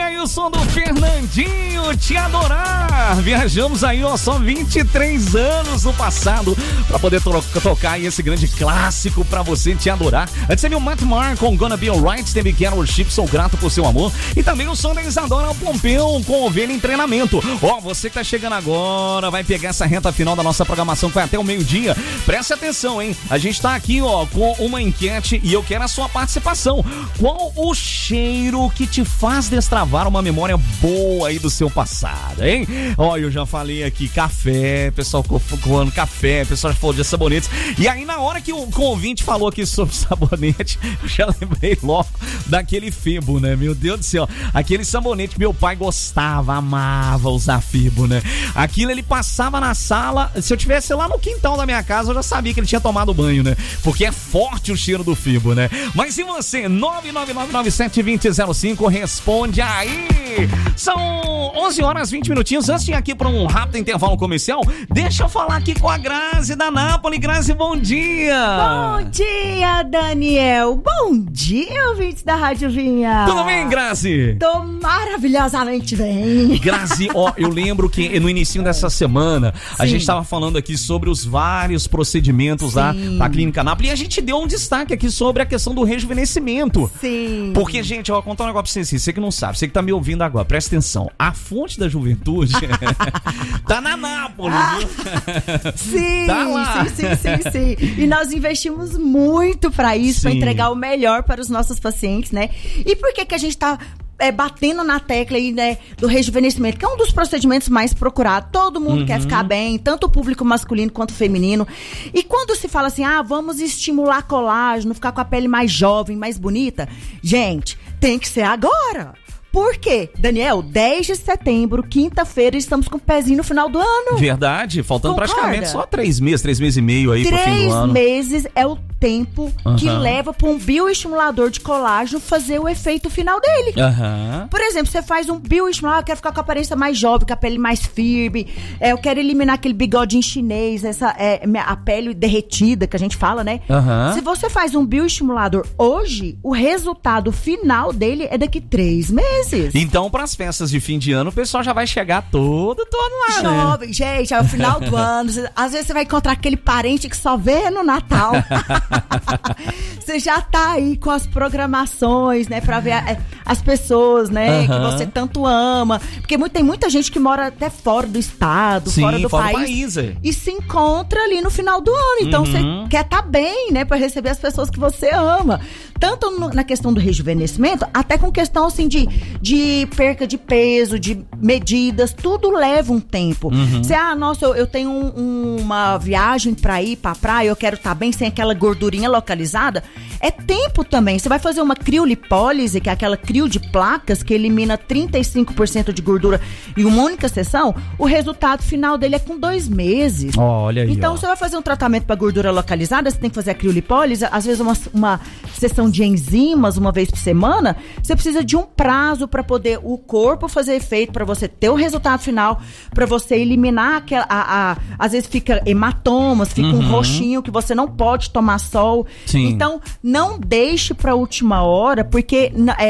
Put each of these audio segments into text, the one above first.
aí o som do Fernandinho, Te Adorar. Viajamos aí, ó, só 23 anos no passado pra poder tocar aí esse grande clássico pra você, Te Adorar. Antes teve o Matt Marr com Gonna Be Alright, teve Carol Chip, Sou Grato por Seu Amor. E também o som da Isadora Pompeu com Ovelha em Treinamento. Ó, você que tá chegando agora, vai pegar essa reta final da nossa programação que vai até o meio-dia. Preste atenção, hein? A gente tá aqui, ó, com uma enquete e eu quero a sua participação. Qual o cheiro que te faz destravar uma memória boa aí do seu passado, hein? Ó, eu já falei aqui, café, pessoal coando café, pessoal já falou de sabonetes. E aí, na hora que o ouvinte falou aqui sobre sabonete, eu já lembrei logo daquele Febo, né? Meu Deus do céu, aquele sabonete, meu pai gostava, amava usar Febo, né? Aquilo ele passava na sala, se eu tivesse lá no quintal da minha casa, eu já sabia que ele tinha tomado banho, né? Porque é forte o cheiro do Febo, né? Mas e você? 999972005, responde aí! São 11 horas 20 minutinhos. Antes de ir aqui para um rápido intervalo comercial, deixa eu falar aqui com a Grazi da Nápoles. Grazi, bom dia! Bom dia, Daniel! Bom dia, ouvintes da Rádio Vinha! Tudo bem, Grazi? Tô maravilhosamente bem! Grazi, ó, eu lembro que no início dessa semana, a gente tava falando aqui sobre os vários procedimentos lá da Clínica Nápoles e a gente deu um destaque aqui sobre a questão do rejuvenescimento. Sim! Porque, gente, eu vou contar um negócio pra você, você que não sabe, você que tá me ouvindo agora, presta atenção, a fonte da juventude tá na Nápoles, viu? Sim, tá lá. sim. E nós investimos muito pra isso, pra entregar o melhor para os nossos pacientes, né? E por que a gente tá batendo na tecla aí, né, do rejuvenescimento, que é um dos procedimentos mais procurados. Todo mundo quer ficar bem, tanto o público masculino quanto feminino. E quando se fala assim, vamos estimular colágeno, ficar com a pele mais jovem, mais bonita, gente, tem que ser agora. Por quê? Daniel, 10 de setembro, quinta-feira, estamos com o pezinho no final do ano. Verdade, faltando praticamente só 3 meses e meio aí pro fim do 3 ano. 3 meses é o tempo que leva para um bioestimulador de colágeno fazer o efeito final dele. Por exemplo, você faz um bioestimulador, eu quero ficar com a aparência mais jovem, com a pele mais firme, eu quero eliminar aquele bigodinho chinês, a pele derretida que a gente fala, né? Se você faz um bioestimulador hoje, o resultado final dele é daqui 3 meses. Então, pras festas de fim de ano, o pessoal já vai chegar todo lá, jovem, né? Gente, é o final do ano. Às vezes você vai encontrar aquele parente que só vê no Natal. Você já tá aí com as programações, né? Pra ver as pessoas, né? Que você tanto ama. Porque tem muita gente que mora até fora do estado, fora do país. E se encontra ali no final do ano. Então, você quer estar bem, né? Pra receber as pessoas que você ama. Tanto na questão do rejuvenescimento, até com questão, assim, de perca de peso, de medidas, tudo leva um tempo. Você, nossa, eu tenho uma viagem pra ir pra praia, eu quero estar bem sem aquela gordurinha localizada. É tempo também. Você vai fazer uma criolipólise, que é aquela crio de placas que elimina 35% de gordura em uma única sessão. O resultado final dele é com 2 meses. Olha aí. Então, você vai fazer um tratamento pra gordura localizada, você tem que fazer a criolipólise, às vezes uma sessão de enzimas uma vez por semana, você precisa de um prazo para poder o corpo fazer efeito, para você ter o resultado final, para você eliminar às vezes fica hematomas, fica um roxinho que você não pode tomar sol. Então, não deixe para última hora, porque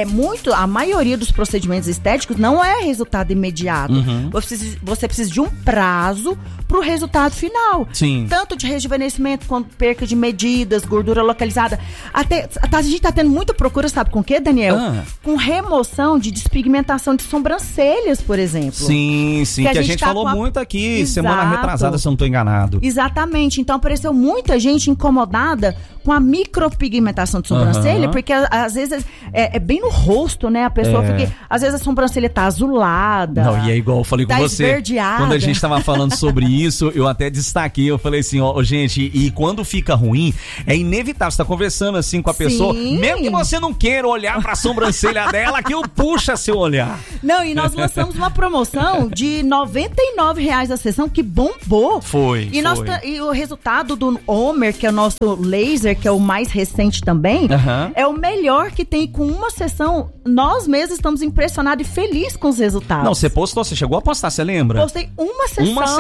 a maioria dos procedimentos estéticos não é resultado imediato. Você precisa de um prazo pro resultado final. Tanto de rejuvenescimento quanto perca de medidas, gordura localizada. Até a gente tá tendo muita procura, sabe com o quê, Daniel? Com remoção de despigmentação de sobrancelhas, por exemplo. Sim, que a gente falou muito aqui, semana retrasada, se eu não tô enganado. Exatamente. Então apareceu muita gente incomodada com a micropigmentação de sobrancelha, porque às vezes é bem no rosto, né? A pessoa fica, às vezes a sobrancelha tá azulada. Não, e é igual eu falei com você, esverdeada. Quando a gente tava falando sobre isso, eu até destaquei, eu falei assim, gente, e quando fica ruim, é inevitável, você tá conversando assim com a pessoa, mesmo que você não queira olhar pra sobrancelha dela, aquilo puxa seu olhar. Não, e nós lançamos uma promoção de R$99 a sessão, que bombou. Foi. E o resultado do Homer, que é o nosso laser, que é o mais recente também, é o melhor que tem. Com uma sessão, nós mesmos estamos impressionados e felizes com os resultados. Não, você postou, você chegou a postar, você lembra? Postei uma sessão.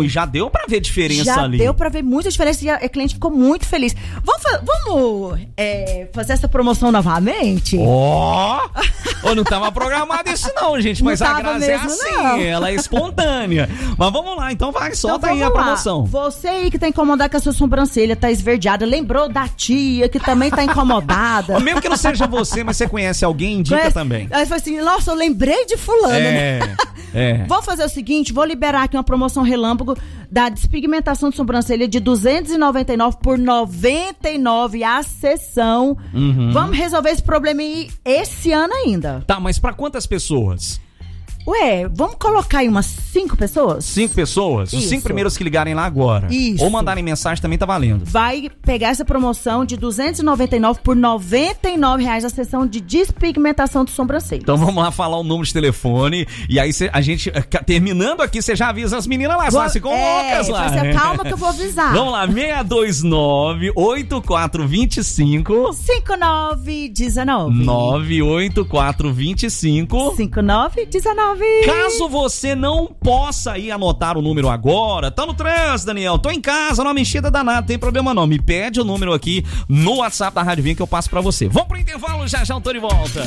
Não, e já deu pra ver diferença já ali. Já deu pra ver muita diferença e a cliente ficou muito feliz. Vamos fazer essa promoção novamente? Ó, não tava programado isso não, gente, mas a Grazi é assim, não. ela é espontânea. Mas vamos lá, então vai, solta aí a promoção. Você aí que tá incomodado com a sua sobrancelha, tá esverdeada, lembrou da tia que também tá incomodada. Mesmo que não seja você, mas você conhece alguém, indica também. Aí foi assim, nossa, eu lembrei de fulano, né? Vou fazer o seguinte, vou liberar aqui uma promoção relâmpago da despigmentação de sobrancelha de R$299 por R$99 a sessão. Vamos resolver esse problema aí esse ano ainda. Tá, mas pra quantas pessoas? Ué, vamos colocar aí umas 5 pessoas? 5 pessoas? Os 5 primeiros que ligarem lá agora. Isso. Ou mandarem mensagem também tá valendo. Vai pegar essa promoção de R$299 por R$99 a sessão de despigmentação de sobrancelha. Então vamos lá falar o número de telefone. E aí a gente, terminando aqui, você já avisa as meninas lá. Se loucas lá. Calma que eu vou avisar. Vamos lá, 629-8425 5919 98425 5919. Caso você não possa ir anotar o número agora, tá no trânsito, Daniel, tô em casa, não me enchida danada, tem problema não, me pede o número aqui no WhatsApp da Rádio Vinha que eu passo pra você. Vamos pro intervalo, já eu tô de volta.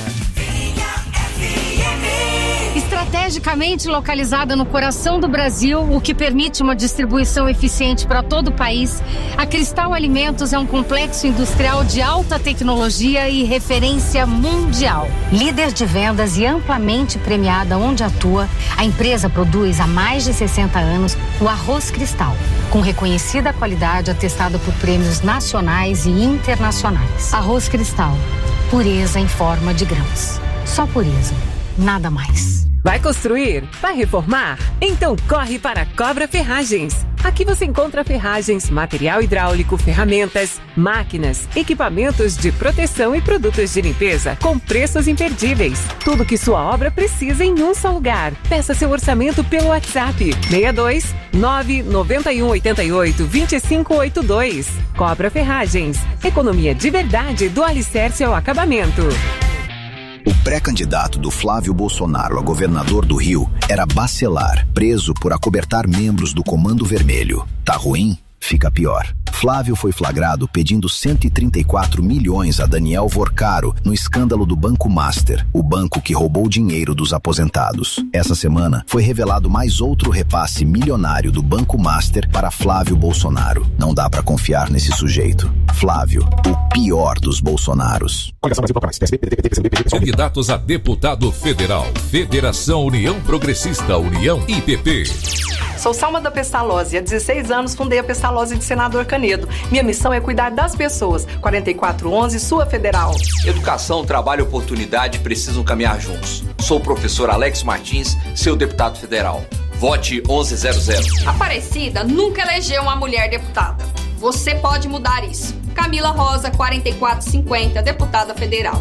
Estrategicamente localizada no coração do Brasil, o que permite uma distribuição eficiente para todo o país, a Cristal Alimentos é um complexo industrial de alta tecnologia e referência mundial. Líder de vendas e amplamente premiada onde atua, a empresa produz há mais de 60 anos o arroz Cristal, com reconhecida qualidade atestada por prêmios nacionais e internacionais. Arroz Cristal, pureza em forma de grãos. Só pureza, nada mais. Vai construir? Vai reformar? Então corre para a Cobra Ferragens. Aqui você encontra ferragens, material hidráulico, ferramentas, máquinas, equipamentos de proteção e produtos de limpeza com preços imperdíveis. Tudo que sua obra precisa em um só lugar. Peça seu orçamento pelo WhatsApp 62 991 88 2582. Cobra Ferragens. Economia de verdade do alicerce ao acabamento. O pré-candidato do Flávio Bolsonaro a governador do Rio era Bacelar, preso por acobertar membros do Comando Vermelho. Tá ruim? Fica pior. Flávio foi flagrado pedindo 134 milhões a Daniel Vorcaro no escândalo do Banco Master, o banco que roubou dinheiro dos aposentados. Essa semana foi revelado mais outro repasse milionário do Banco Master para Flávio Bolsonaro. Não dá pra confiar nesse sujeito. Flávio, o pior dos Bolsonaros. Candidatos a deputado federal. Federação União Progressista, União IPP. Sou Salma da Pestalozzi. Há 16 anos fundei a Pestalozzi de Senador Canedo. Minha missão é cuidar das pessoas. 4411, sua federal. Educação, trabalho e oportunidade precisam caminhar juntos. Sou o professor Alex Martins, seu deputado federal. Vote 1100. Aparecida nunca elegeu uma mulher deputada. Você pode mudar isso. Camila Rosa, 4450, deputada federal.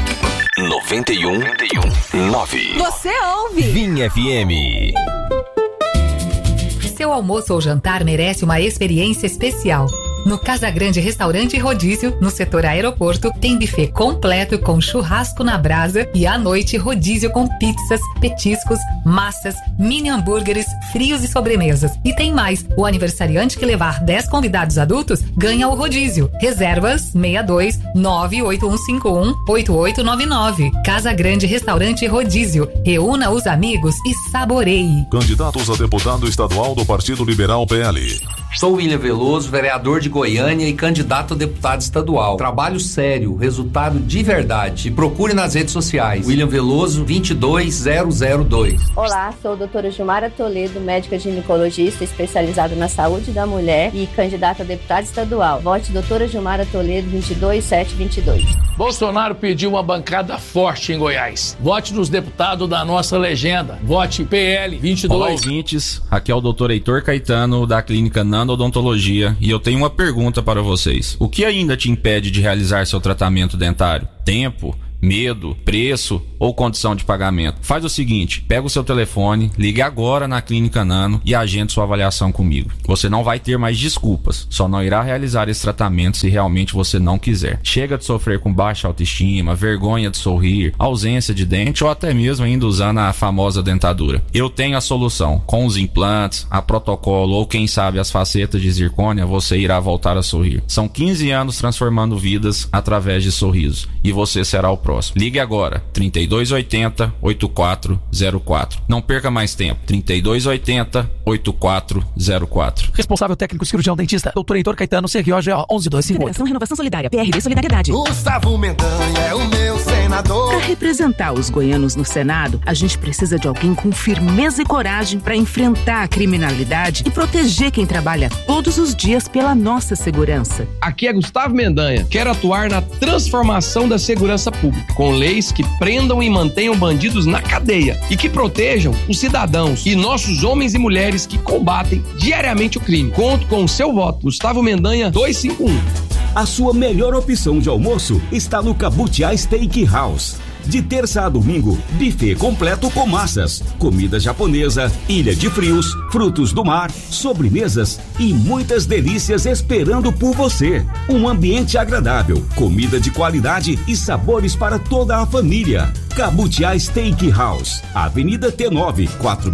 91.9. Você ouve Vinha FM. Seu almoço ou jantar merece uma experiência especial. No Casagrande Restaurante e Rodízio, no setor aeroporto, tem buffet completo com churrasco na brasa e à noite rodízio com pizzas, petiscos, massas, mini hambúrgueres, frios e sobremesas. E tem mais, o aniversariante que levar 10 convidados adultos ganha o rodízio. Reservas 62 98151 8899. Casagrande Restaurante e Rodízio. Reúna os amigos e saboreie. Candidatos a deputado estadual do Partido Liberal PL. Sou William Veloso, vereador de Goiânia e candidato a deputado estadual. Trabalho sério, resultado de verdade. Me procure nas redes sociais. William Veloso, 22002. Olá, sou a doutora Gilmara Toledo, médica ginecologista especializada na saúde da mulher e candidata a deputada estadual. Vote doutora Gilmara Toledo, 22722. Bolsonaro pediu uma bancada forte em Goiás. Vote nos deputados da nossa legenda. Vote PL 22. Olá, ouvintes. Aqui é o Dr. Heitor Caetano, da Clínica Nano-Odontologia, e eu tenho uma pergunta para vocês. O que ainda te impede de realizar seu tratamento dentário? Tempo? medo, preço ou condição de pagamento? Faz o seguinte, pega o seu telefone, ligue agora na Clínica Nano e agende sua avaliação comigo. Você não vai ter mais desculpas, só não irá realizar esse tratamento se realmente você não quiser. Chega de sofrer com baixa autoestima, vergonha de sorrir, ausência de dente ou até mesmo ainda usando a famosa dentadura. Eu tenho a solução. Com os implantes, a protocolo ou quem sabe as facetas de zircônia, você irá voltar a sorrir. São 15 anos transformando vidas através de sorrisos e você será o próximo. Ligue agora, 3280-8404. Não perca mais tempo, 3280-8404. Responsável técnico cirurgião dentista, Dr. Heitor Caetano, CROGO 11258. Federação Renovação Solidária, PRB Solidariedade. Gustavo Mendanha é o meu senador. Para representar os goianos no Senado, a gente precisa de alguém com firmeza e coragem para enfrentar a criminalidade e proteger quem trabalha todos os dias pela nossa segurança. Aqui é Gustavo Mendanha. Quero atuar na transformação da segurança pública, com leis que prendam e mantenham bandidos na cadeia e que protejam os cidadãos e nossos homens e mulheres que combatem diariamente o crime. Conto com o seu voto. Gustavo Mendanha 251. A sua melhor opção de almoço está no Cabutiá Steakhouse. De terça a domingo, buffet completo com massas, comida japonesa, ilha de frios, frutos do mar, sobremesas e muitas delícias esperando por você. Um ambiente agradável, comida de qualidade e sabores para toda a família. Cabutiá Steakhouse, Avenida T9,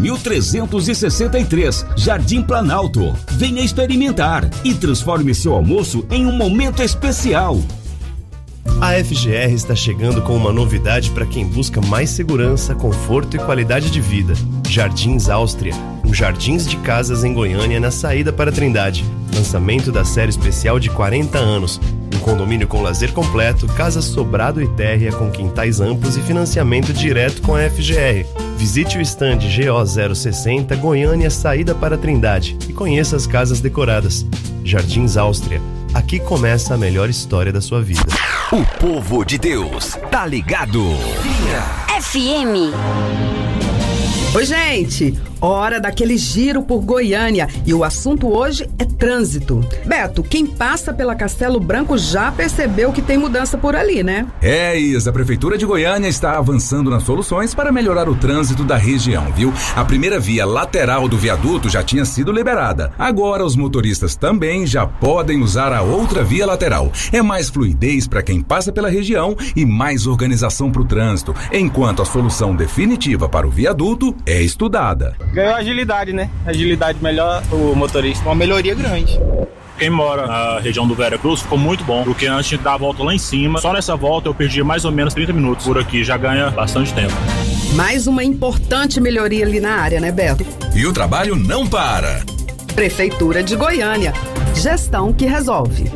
4363, Jardim Planalto. Venha experimentar e transforme seu almoço em um momento especial. A FGR está chegando com uma novidade para quem busca mais segurança, conforto e qualidade de vida. Jardins Áustria, um jardins de casas em Goiânia na saída para Trindade. Lançamento da série especial de 40 anos. Um condomínio com lazer completo, casa sobrado e térrea com quintais amplos e financiamento direto com a FGR. Visite o stand GO060 Goiânia saída para Trindade e conheça as casas decoradas. Jardins Áustria. Aqui começa a melhor história da sua vida. O povo de Deus tá ligado. FM. Oi, gente. Hora daquele giro por Goiânia e o assunto hoje é trânsito. Beto, quem passa pela Castelo Branco já percebeu que tem mudança por ali, né? Isa, a Prefeitura de Goiânia está avançando nas soluções para melhorar o trânsito da região, viu? A primeira via lateral do viaduto já tinha sido liberada. Agora os motoristas também já podem usar a outra via lateral. É mais fluidez para quem passa pela região e mais organização para o trânsito, enquanto a solução definitiva para o viaduto é estudada. Ganhou agilidade, né? Agilidade melhor o motorista. Uma melhoria grande. Quem mora na região do Vera Cruz ficou muito bom, porque antes de dar a volta lá em cima, só nessa volta eu perdi mais ou menos 30 minutos. Por aqui já ganha bastante tempo. Mais uma importante melhoria ali na área, né, Beto? E o trabalho não para. Prefeitura de Goiânia. Gestão que resolve.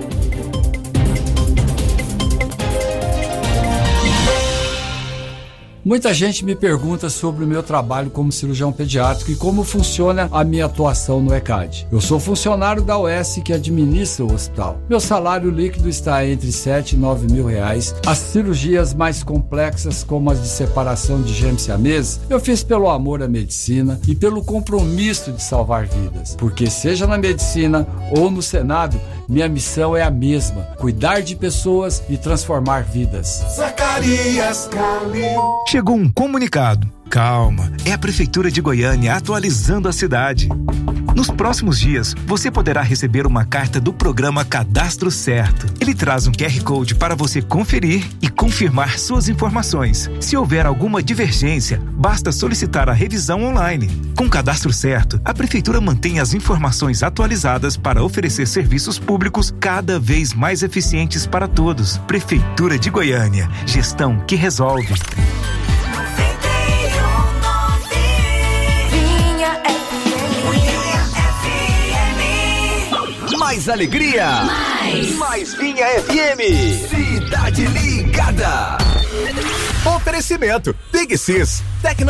Muita gente me pergunta sobre o meu trabalho como cirurgião pediátrico e como funciona a minha atuação no ECAD. Eu sou funcionário da UES que administra o hospital. Meu salário líquido está entre 7 e 9 mil reais. As cirurgias mais complexas, como as de separação de gêmeos siameses, eu fiz pelo amor à medicina e pelo compromisso de salvar vidas. Porque seja na medicina ou no Senado, minha missão é a mesma: cuidar de pessoas e transformar vidas. Zacarias Calil. Chegou um comunicado. Calma, é a Prefeitura de Goiânia atualizando a cidade. Nos próximos dias, você poderá receber uma carta do programa Cadastro Certo. Ele traz um QR Code para você conferir e confirmar suas informações. Se houver alguma divergência, basta solicitar a revisão online. Com o Cadastro Certo, a Prefeitura mantém as informações atualizadas para oferecer serviços públicos cada vez mais eficientes para todos. Prefeitura de Goiânia, gestão que resolve. Mais alegria, mais Vinha FM, Cidade Ligada. Oferecimento Big Sis,